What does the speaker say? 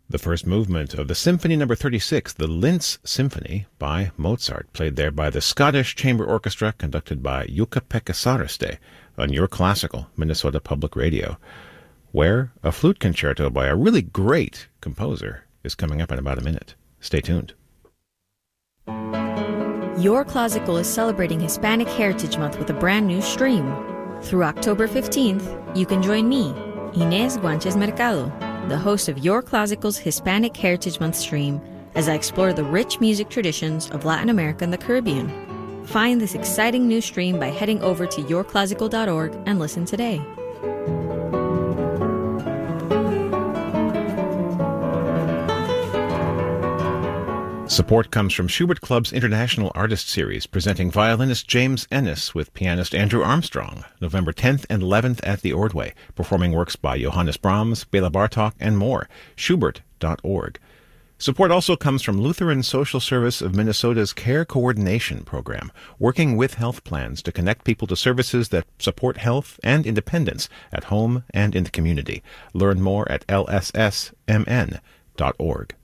The first movement of the Symphony No. 36, the Linz Symphony by Mozart, played there by the Scottish Chamber Orchestra, conducted by Jukka-Pekka Saariste on Your Classical, Minnesota Public Radio, where a flute concerto by a really great composer is coming up in about a minute. Stay tuned. Your Classical is celebrating Hispanic Heritage Month with a brand new stream. Through October 15th, you can join me, Inés Guanches Mercado, the host of Your Classical's Hispanic Heritage Month stream, as I explore the rich music traditions of Latin America and the Caribbean. Find this exciting new stream by heading over to yourclassical.org and listen today. Support comes from Schubert Club's International Artist Series, presenting violinist James Ennis with pianist Andrew Armstrong, November 10th and 11th at the Ordway, performing works by Johannes Brahms, Bela Bartok, and more. Schubert.org. Support also comes from Lutheran Social Service of Minnesota's Care Coordination Program, working with health plans to connect people to services that support health and independence at home and in the community. Learn more at lssmn.org.